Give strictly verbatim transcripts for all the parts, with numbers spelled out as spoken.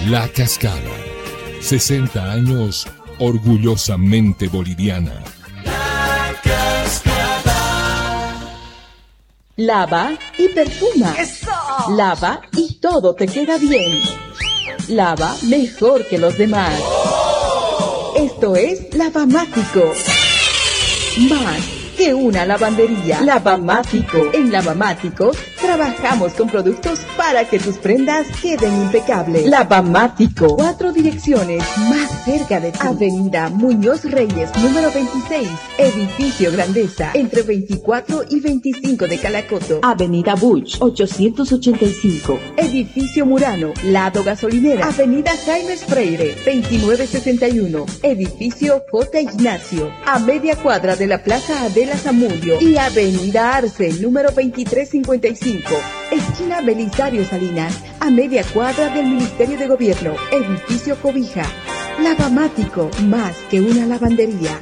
La Cascada. sesenta años orgullosamente boliviana. La Cascada. Lava y perfuma. ¡Eso! Lava y todo te queda bien. Lava mejor que los demás. ¡Oh! Esto es Lavamático. Más que una lavandería. Lavamático. En Lavamático trabajamos con productos para que tus prendas queden impecables. Lavamático. Cuatro direcciones más cerca de ti. Avenida Muñoz Reyes, número veintiséis. Edificio Grandeza, entre veinticuatro y veinticinco de Calacoto. Avenida Buch, ochocientos ochenta y cinco. Edificio Murano, lado gasolinera. Avenida Jaime Freire, veintinueve sesenta y uno. Edificio J. Ignacio, a media cuadra de la Plaza Adela Zamudio. Y Avenida Arce, número veintitrés cincuenta y cinco. Esquina Belisario Salinas, a media cuadra del Ministerio de Gobierno. Edificio Cobija. Lavamático, más que una lavandería.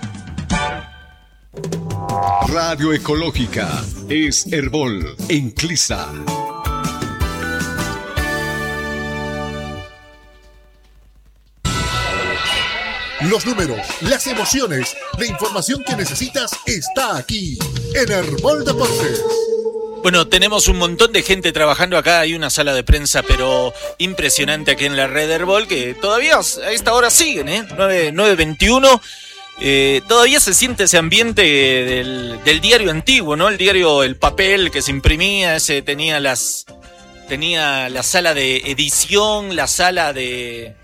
Radio Ecológica es Herbol en Clisa. Los números, las emociones, la información que necesitas está aquí en Herbol Deportes. Bueno, tenemos un montón de gente trabajando acá, hay una sala de prensa pero impresionante aquí en la red Herbol que todavía a esta hora siguen, ¿eh? nueve veintiuno. Eh, todavía se siente ese ambiente del, del diario antiguo, ¿no? El diario, el papel que se imprimía, ese tenía las tenía la sala de edición, la sala de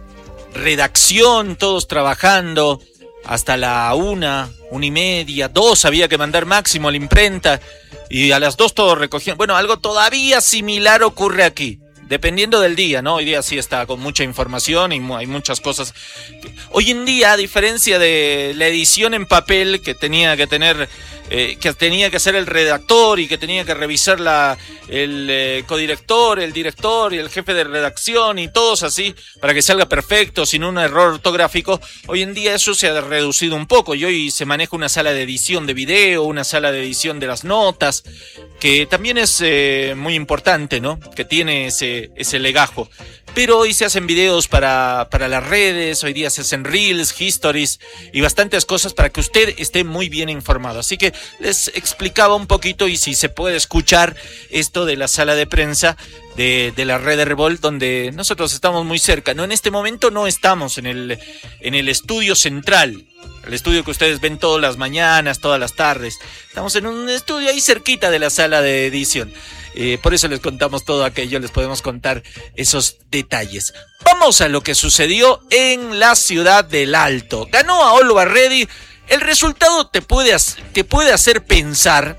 redacción, todos trabajando hasta la una, una y media, dos había que mandar máximo a la imprenta y a las dos todos recogían. Bueno, algo todavía similar ocurre aquí. Dependiendo del día, ¿no? Hoy día sí está con mucha información y hay muchas cosas. Hoy en día, a diferencia de la edición en papel que tenía que tener, eh, que tenía que ser el redactor y que tenía que revisar la, el eh, codirector, el director y el jefe de redacción y todos así para que salga perfecto, sin un error ortográfico, hoy en día eso se ha reducido un poco y hoy se maneja una sala de edición de video, una sala de edición de las notas, que también es eh, muy importante, ¿no? Que tiene ese ese legajo. Pero hoy se hacen videos para, para las redes, hoy día se hacen reels, histories y bastantes cosas para que usted esté muy bien informado. Así que les explicaba un poquito y si se puede escuchar esto de la sala de prensa de, de la red Herbol, donde nosotros estamos muy cerca. No, en este momento no estamos en el, en el estudio central, el estudio que ustedes ven todas las mañanas, todas las tardes. Estamos en un estudio ahí cerquita de la sala de edición. Eh, por eso les contamos todo aquello, les podemos contar esos detalles. Vamos a lo que sucedió en la ciudad del Alto. Ganó a Olo Arredi. El resultado te puede, te puede hacer pensar,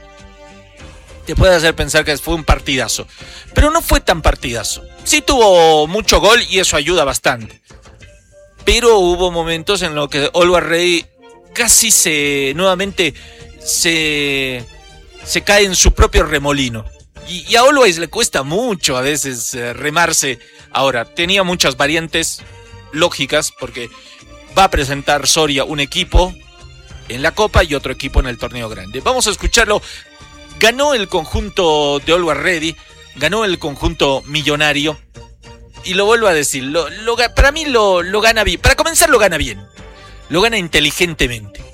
te puede hacer pensar que fue un partidazo, pero no fue tan partidazo. Sí tuvo mucho gol y eso ayuda bastante, pero hubo momentos en los que Olo Arredi casi se, nuevamente, se, se cae en su propio remolino. Y, y a Always le cuesta mucho a veces eh, remarse. Ahora, tenía muchas variantes lógicas porque va a presentar Soria un equipo en la Copa y otro equipo en el torneo grande. Vamos a escucharlo. Ganó el conjunto de Always Ready, ganó el conjunto millonario. Y lo vuelvo a decir, lo, lo, para mí lo, lo gana bien. Para comenzar lo gana bien. Lo gana inteligentemente.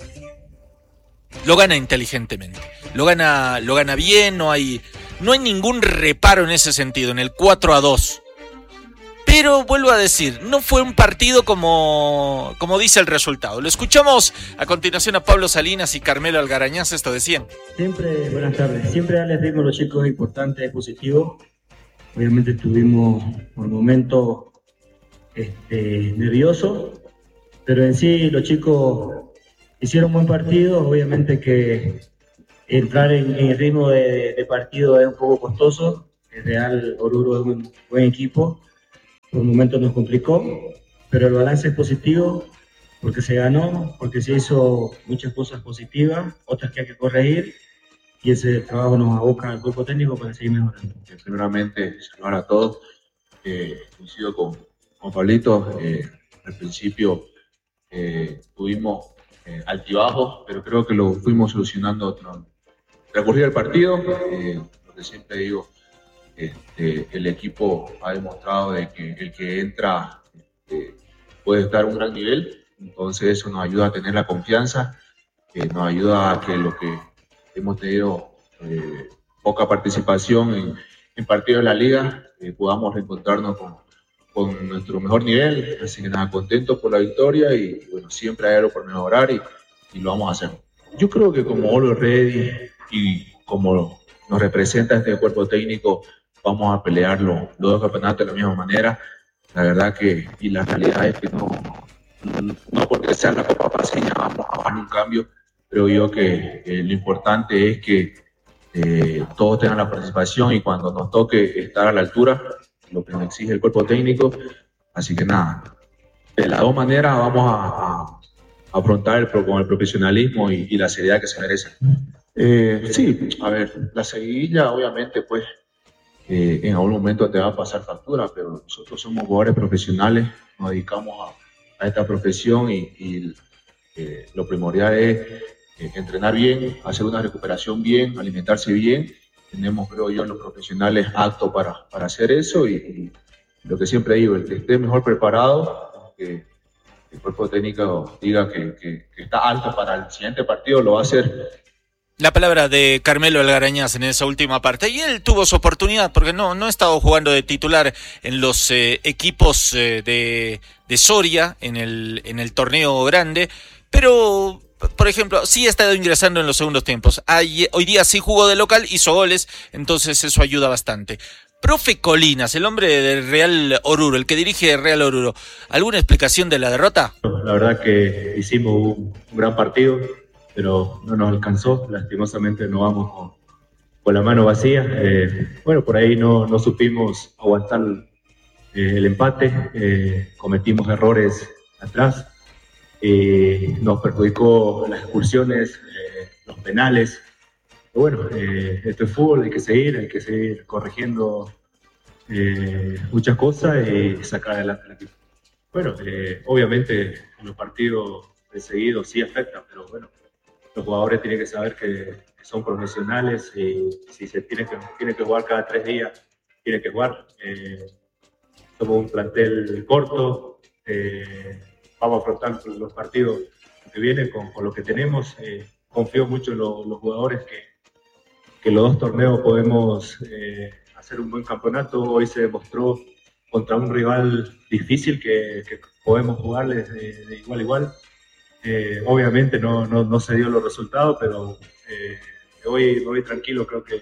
Lo gana inteligentemente. Lo gana, lo gana bien, no hay... No hay ningún reparo en ese sentido, en el cuatro a dos. Pero vuelvo a decir, no fue un partido como, como dice el resultado. Lo escuchamos a continuación a Pablo Salinas y Carmelo Algarañaz, esto decían. Siempre, buenas tardes, siempre darles ritmo a los chicos es importante, es positivo. Obviamente estuvimos por momentos este, nerviosos, pero en sí los chicos hicieron un buen partido, obviamente que... Entrar en, en el ritmo de, de partido es un poco costoso. El Real Oruro es un buen equipo. Por momentos nos complicó, pero el balance es positivo porque se ganó, porque se hizo muchas cosas positivas, otras que hay que corregir y ese trabajo nos aboca al grupo técnico para seguir mejorando. Primeramente, saludar a todos. Eh, coincido con, con Pablito. Eh, al principio eh, tuvimos eh, altibajos, pero creo que lo fuimos solucionando otro. Recurrir al partido, eh, lo que siempre digo, este, el equipo ha demostrado de que el que entra este, puede estar a un gran nivel, entonces eso nos ayuda a tener la confianza, eh, nos ayuda a que lo que hemos tenido eh, poca participación en, en partidos de la liga, eh, podamos reencontrarnos con, con nuestro mejor nivel, así que nada, contentos por la victoria y bueno, siempre hay algo por mejorar y, y lo vamos a hacer. Yo creo que como Always Ready y como nos representa este cuerpo técnico, vamos a pelear los, los dos campeonatos de la misma manera. La verdad que, y la realidad es que no, no, no porque sea la Copa Paceña vamos a hacer un cambio. Creo yo que eh, lo importante es que eh, todos tengan la participación y cuando nos toque estar a la altura, lo que nos exige el cuerpo técnico. Así que nada, de las dos maneras vamos a, a afrontar el, con el profesionalismo y, y la seriedad que se merece. Eh, sí, a ver, la seguidilla obviamente pues eh, en algún momento te va a pasar factura, pero nosotros somos jugadores profesionales, nos dedicamos a, a esta profesión y, y eh, lo primordial es eh, entrenar bien, hacer una recuperación bien, alimentarse bien. Tenemos, creo yo, los profesionales aptos para, para hacer eso y, y lo que siempre digo, el que esté mejor preparado, que el cuerpo técnico diga que, que, que está alto para el siguiente partido, lo va a hacer. La palabra de Carmelo Algarañaz en esa última parte, y él tuvo su oportunidad porque no, no ha estado jugando de titular en los eh, equipos eh, de, de Soria en el, en el torneo grande, pero por ejemplo sí ha estado ingresando en los segundos tiempos. Ay, hoy día sí jugó de local, hizo goles, entonces eso ayuda bastante. Profe Colinas, el hombre del Real Oruro, el que dirige el Real Oruro, ¿alguna explicación de la derrota? La verdad que hicimos un, un gran partido, pero no nos alcanzó, lastimosamente nos vamos con, con la mano vacía. Eh, bueno, por ahí no, no supimos aguantar eh, el empate, eh, cometimos errores atrás, eh, nos perjudicó las expulsiones, eh, los penales. Pero bueno, eh, esto es fútbol, hay que seguir, hay que seguir corrigiendo eh, muchas cosas y sacar adelante el equipo. Bueno, eh, obviamente los partidos de seguido sí afectan, pero bueno, los jugadores tienen que saber que son profesionales y si se tiene que, tiene que jugar cada tres días, tienen que jugar. Eh, somos un plantel corto, eh, vamos a afrontar los partidos que vienen con, con lo que tenemos. Eh, confío mucho en lo, los jugadores que, que los dos torneos podemos eh, hacer un buen campeonato. Hoy se demostró contra un rival difícil que, que podemos jugarles de, de igual a igual. Eh, obviamente no, no, no se dio los resultados, pero eh, hoy, hoy tranquilo, creo que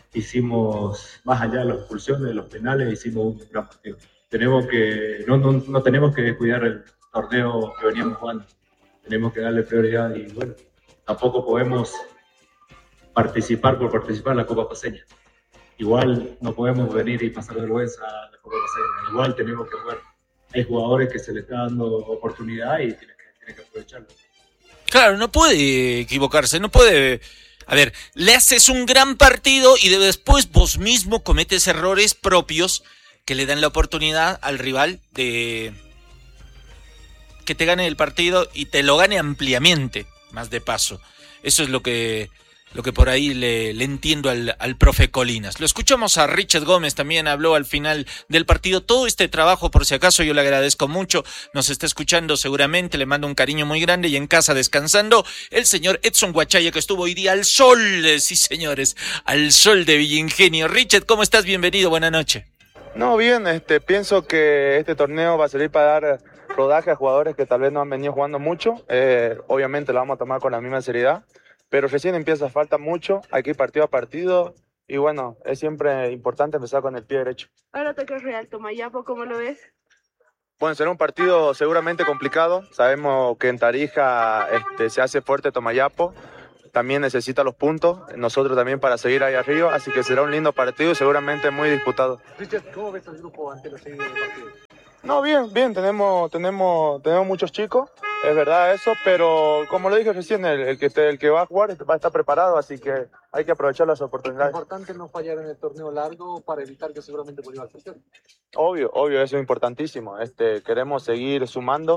hicimos, más allá de las expulsiones, de los penales, hicimos un gran partido. Tenemos que, no, no, no tenemos que descuidar el torneo que veníamos jugando, tenemos que darle prioridad y bueno, tampoco podemos participar por participar en la Copa Paceña. Igual no podemos venir y pasar vergüenza a la Copa Paceña, igual tenemos que jugar. Hay jugadores que se les está dando oportunidad y tienen que que aprovecharlo. Claro, no puede equivocarse, no puede. A ver, le haces un gran partido y después vos mismo cometes errores propios que le dan la oportunidad al rival de que te gane el partido y te lo gane ampliamente, más de paso. Eso es lo que lo que por ahí le, le entiendo al, al profe Colinas. Lo escuchamos a Richard Gómez, también habló al final del partido. Todo este trabajo, por si acaso, yo le agradezco mucho. Nos está escuchando seguramente, le mando un cariño muy grande y en casa descansando el señor Edson Guachaya, que estuvo hoy día al sol, sí señores, al sol de Villingenio. Richard, ¿cómo estás? Bienvenido, buena noche. No, bien, este, pienso que este torneo va a servir para dar rodaje a jugadores que tal vez no han venido jugando mucho. Eh, obviamente lo vamos a tomar con la misma seriedad. Pero recién empieza, falta mucho, hay que ir partido a partido y bueno, es siempre importante empezar con el pie derecho. Ahora toca Real Tomayapo, ¿cómo lo ves? Bueno, será un partido seguramente complicado, sabemos que en Tarija este, se hace fuerte Tomayapo, también necesita los puntos, nosotros también para seguir ahí arriba, así que será un lindo partido y seguramente muy disputado. Richard, ¿cómo ves el grupo ante los seguidores del partido? No, bien, bien, tenemos, tenemos, tenemos muchos chicos, es verdad eso, pero como lo dije recién, el, el, que, el que va a jugar va a estar preparado, así que hay que aprovechar las oportunidades. Es importante no fallar en el torneo largo para evitar que seguramente Bolívar se pierda. Obvio, obvio, eso es importantísimo. Este, queremos seguir sumando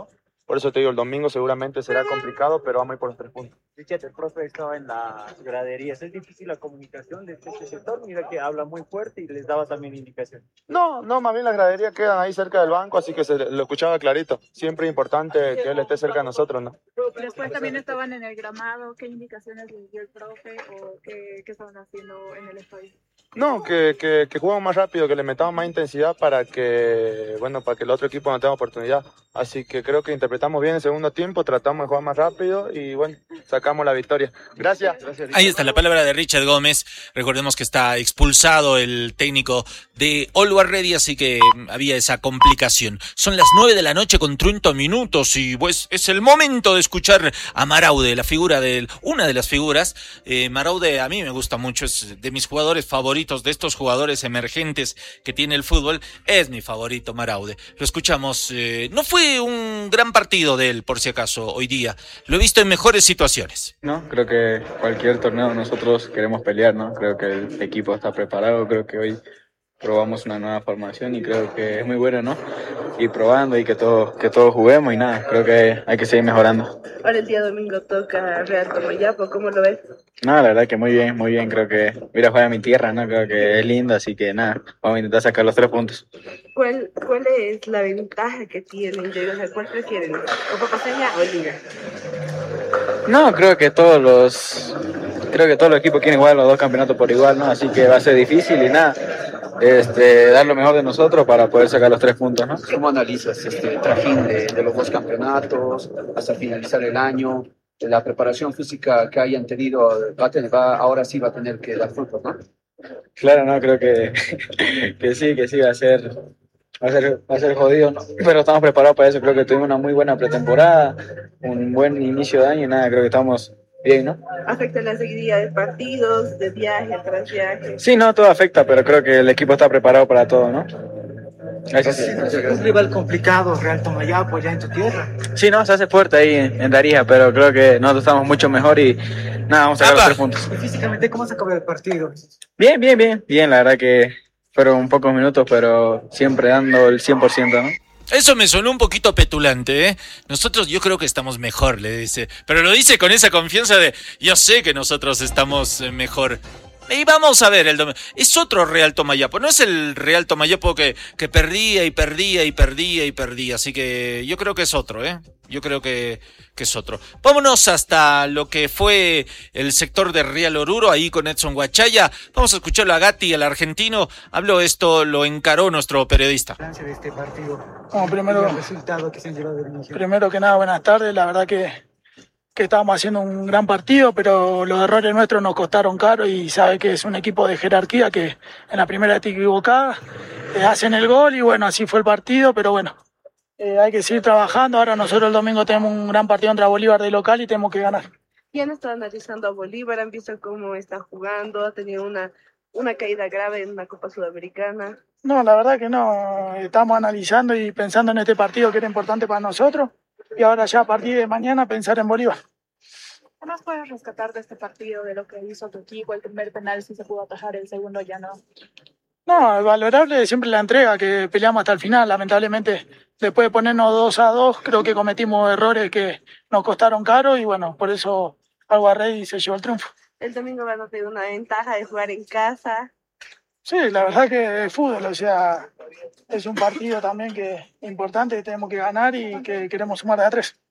Por eso te digo, el domingo seguramente será complicado, pero vamos a ir por los tres puntos. Richard, el profe estaba en las graderías. ¿Es difícil la comunicación de este sector? Mira que habla muy fuerte y les daba también indicación. No, no, más bien las graderías quedan ahí cerca del banco, así que se lo escuchaba clarito. Siempre es importante que él esté cerca de nosotros, ¿no? Después también estaban en el gramado. ¿Qué indicaciones les dio el profe o qué, qué estaban haciendo en el estadio? No, que, que, que jugamos más rápido, que le metamos más intensidad para que, bueno, para que el otro equipo no tenga oportunidad. Así que creo que interpretamos bien el segundo tiempo, tratamos de jugar más rápido y bueno, sacamos la victoria. Gracias. Gracias. Ahí está la palabra de Richard Gómez. Recordemos que está expulsado el técnico de Always Ready, así que había esa complicación. Son las nueve de la noche con treinta minutos y pues es el momento de escuchar a Maraude, la figura de una de las figuras. Eh, Maraude a mí me gusta mucho, es de mis jugadores favoritos, de estos jugadores emergentes que tiene el fútbol. Es mi favorito Maraude. Lo escuchamos. Eh, no fue un gran partido de él, por si acaso, hoy día. Lo he visto en mejores situaciones. No, creo que cualquier torneo nosotros queremos pelear, ¿no? Creo que el equipo está preparado, creo que hoy probamos una nueva formación y creo que es muy bueno, ¿no? Ir probando y que todos que todos juguemos y nada, creo que hay que seguir mejorando. Ahora el día domingo toca Real Tomayapo, ¿cómo lo ves? No, la verdad que muy bien, muy bien, creo que ir a jugar a mi tierra, ¿no? Creo que es lindo, así que nada, vamos a intentar sacar los tres puntos. ¿Cuál, cuál es la ventaja que tienen? O sea, ¿cuál prefieren? ¿Copa Paseña o Liga? No, creo que todos los creo que todos los equipos quieren jugar los dos campeonatos por igual, ¿no? Así que va a ser difícil y nada, este, dar lo mejor de nosotros para poder sacar los tres puntos, ¿no? ¿Cómo analizas este trajín de, de los dos campeonatos hasta finalizar el año? La preparación física que hayan tenido, va a tener, va, ahora sí va a tener que dar frutos, ¿no? Claro, no, creo que, que sí, que sí, va a ser, va a ser, va a ser jodido, ¿no? Pero estamos preparados para eso, creo que tuvimos una muy buena pretemporada, un buen inicio de año y nada, creo que estamos bien, ¿no? ¿Afecta la seguidilla de partidos, de viaje tras viaje? Sí, no, todo afecta, pero creo que el equipo está preparado para todo, ¿no? Gracias. Es un rival complicado, Real Tomayapo, allá en tu tierra. Sí, no, se hace fuerte ahí en, en Darija, pero creo que nosotros estamos mucho mejor y nada, vamos a sacar los tres puntos. ¿Y físicamente cómo se acabó el partido? Bien, bien, bien, bien, la verdad que fueron pocos minutos, pero siempre dando el cien por ciento, ¿no? Eso me sonó un poquito petulante, ¿eh? Nosotros yo creo que estamos mejor, le dice. Pero lo dice con esa confianza de, yo sé que nosotros estamos mejor. Y vamos a ver, el dom- es otro Real Tomayapo, no es el Real Tomayapo que, que perdía y perdía y perdía y perdía, así que yo creo que es otro, ¿eh? Yo creo que, que es otro. Vámonos hasta lo que fue el sector de Real Oruro, ahí con Edson Huachaya. Vamos a escucharlo a Gatti, el argentino. Habló esto, lo encaró nuestro periodista. De este partido, Bueno, primero, el resultado que se han llevado del inicio. primero que nada, buenas tardes. La verdad que, que estábamos haciendo un gran partido, pero los errores nuestros nos costaron caro y sabe que es un equipo de jerarquía que en la primera te equivocada, eh, hacen el gol y bueno, así fue el partido, pero bueno, eh, hay que seguir trabajando. Ahora nosotros el domingo tenemos un gran partido contra Bolívar de local y tenemos que ganar. ¿Ya han estado analizando a Bolívar? ¿Han visto cómo está jugando? ¿Ha tenido una, una caída grave en la Copa Sudamericana? No, la verdad que no. Estamos analizando y pensando en este partido que era importante para nosotros y ahora ya a partir de mañana pensar en Bolívar. ¿Qué más puedes rescatar de este partido, de lo que hizo tu equipo? El primer penal sí se pudo atajar, el segundo ya no. No, es valorable siempre la entrega, que peleamos hasta el final. Lamentablemente, después de ponernos dos a dos, creo que cometimos errores que nos costaron caro y bueno, por eso Always Ready se llevó el triunfo. El domingo van a tener una ventaja de jugar en casa. Sí, la verdad que es fútbol, o sea, es un partido también que es importante, que tenemos que ganar y que queremos sumar de a tres.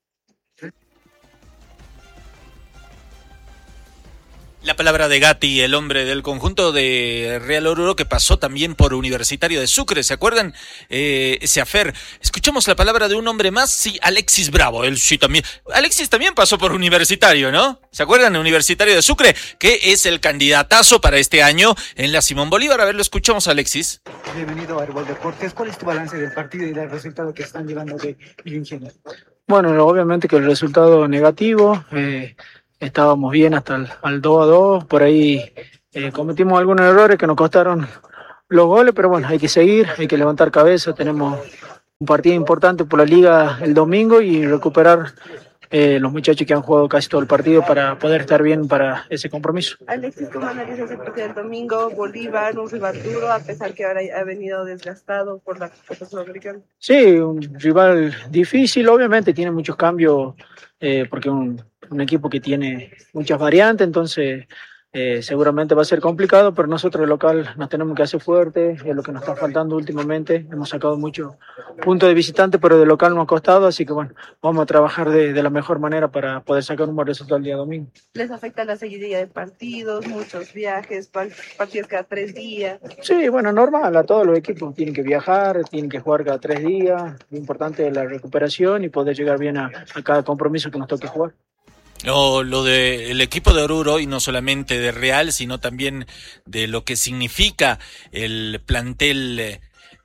La palabra de Gatti, el hombre del conjunto de Real Oruro que pasó también por Universitario de Sucre, ¿se acuerdan? Eh, ese afer. Escuchamos la palabra de un hombre más, sí, Alexis Bravo, él sí también. Alexis también pasó por Universitario, ¿no? ¿Se acuerdan? Universitario de Sucre, que es el candidatazo para este año en la Simón Bolívar. A ver, lo escuchamos, Alexis. Bienvenido a Herbol Deportes. ¿Cuál es tu balance del partido y del resultado que están llevando de Ingenio? Bueno, obviamente que el resultado negativo, eh, estábamos bien hasta el al dos a dos, por ahí eh, cometimos algunos errores que nos costaron los goles, pero bueno, hay que seguir, hay que levantar cabeza, tenemos un partido importante por la liga el domingo y recuperar eh, los muchachos que han jugado casi todo el partido para poder estar bien para ese compromiso. Alexis, ¿cómo analizas el partido del domingo? Bolívar, un rival duro, a pesar que ahora ha venido desgastado por la Copa Sudamericana. Sí, un rival difícil, obviamente tiene muchos cambios, eh, porque un, un equipo que tiene muchas variantes, entonces eh, seguramente va a ser complicado, pero nosotros el local nos tenemos que hacer fuerte, es lo que nos está faltando últimamente. Hemos sacado muchos puntos de visitante, pero de local nos ha costado, así que bueno, vamos a trabajar de, de la mejor manera para poder sacar un buen resultado el día domingo. ¿Les afecta la seguidilla de partidos, muchos viajes, partidos cada tres días? Sí, bueno, normal, a todos los equipos tienen que viajar, tienen que jugar cada tres días, lo importante es la recuperación y poder llegar bien a, a cada compromiso que nos toque jugar. No, lo del equipo de Oruro, y no solamente de Real, sino también de lo que significa el plantel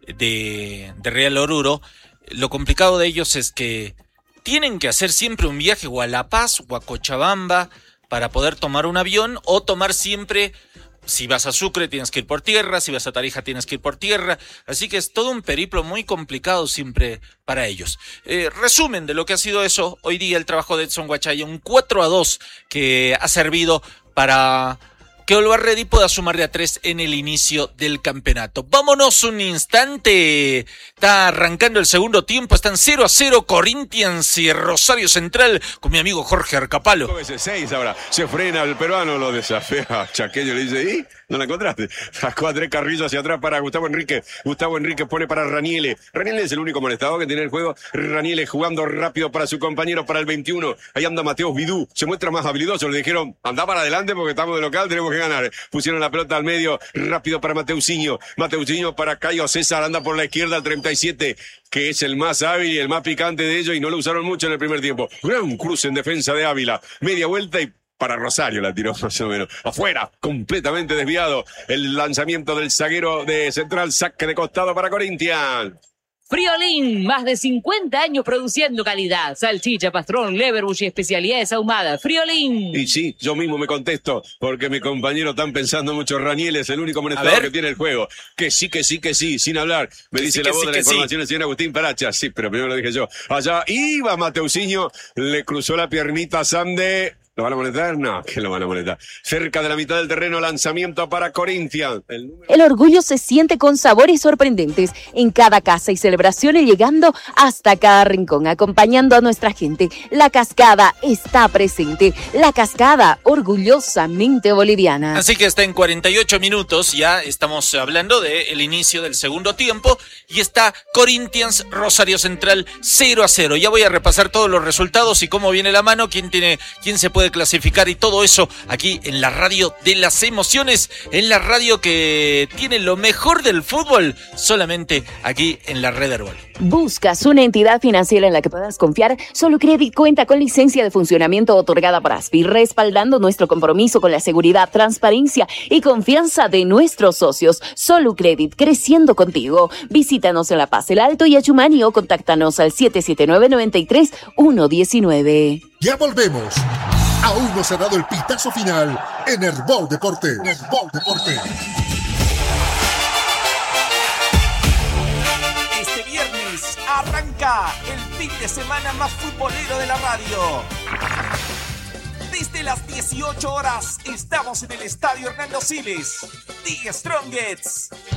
de, de Real Oruro, lo complicado de ellos es que tienen que hacer siempre un viaje o a La Paz o a Cochabamba para poder tomar un avión, o tomar siempre, si vas a Sucre tienes que ir por tierra, si vas a Tarija tienes que ir por tierra, así que es todo un periplo muy complicado siempre para ellos. Eh, resumen de lo que ha sido eso, hoy día el trabajo de Edson Huachaya, un cuatro a dos que ha servido para que Olvarredi pueda sumar de a tres en el inicio del campeonato. Vámonos un instante, está arrancando el segundo tiempo, están cero a cero Corinthians y Rosario Central con mi amigo Jorge Arcapalo. seis ahora, se frena el peruano, lo desafía Chaqueño, le dice, ¿y? ¿No la encontraste? Sacó a tres Carrillo hacia atrás para Gustavo Enrique, Gustavo Enrique pone para Raniele, Raniele es el único molestado que tiene el juego, Raniele jugando rápido para su compañero para el veintiuno, ahí anda Mateus Vidú, se muestra más habilidoso, le dijeron, anda para adelante porque estamos de local, tenemos que ganar, pusieron la pelota al medio, rápido para Mateusinho, Mateusinho para Caio César, anda por la izquierda al treinta y siete, que es el más hábil y el más picante de ellos y no lo usaron mucho en el primer tiempo, gran cruce en defensa de Ávila, media vuelta y para Rosario la tiró más o menos. Afuera, completamente desviado. El lanzamiento del zaguero de Central, saque de costado para Corinthians. Friolín, más de cincuenta años produciendo calidad. Salchicha, pastrón, leverbush y especialidades ahumadas. Friolín. Y sí, yo mismo me contesto, porque mi compañero están pensando mucho. Raniel es el único molestador que tiene el juego. Que sí, que sí, que sí, sin hablar. Me que dice sí, la que voz sí, de la información sí. el señor Agustín Paracha. Sí, pero primero lo dije yo. Allá iba Mateusinho, le cruzó la piernita a Sande. ¿Lo van a molestar? No, que lo van a molestar. Cerca de la mitad del terreno, lanzamiento para Corinthians. El, número... El orgullo se siente con sabores sorprendentes en cada casa y celebraciones, llegando hasta cada rincón, acompañando a nuestra gente. La Cascada está presente. La Cascada, orgullosamente boliviana. Así que está en cuarenta y ocho minutos, ya estamos hablando del inicio del segundo tiempo, y está Corinthians Rosario Central cero a cero. Ya voy a repasar todos los resultados y cómo viene la mano, quién tiene, quién se puede clasificar y todo eso aquí en la radio de las emociones, en la radio que tiene lo mejor del fútbol, solamente aquí en la Red Herbol. ¿Buscas una entidad financiera en la que puedas confiar? Solucredit cuenta con licencia de funcionamiento otorgada por ASFI, respaldando nuestro compromiso con la seguridad, transparencia y confianza de nuestros socios. Solucredit, creciendo contigo. Visítanos en La Paz, El Alto y Achumani o contáctanos al siete siete nueve, nueve tres, uno uno nueve. Ya volvemos. Aún no se ha dado el pitazo final en Herbol Deportes. Herbol Deportes. Este viernes arranca el fin de semana más futbolero de la radio. Desde las dieciocho horas estamos en el Estadio Hernando Siles. The Strongets.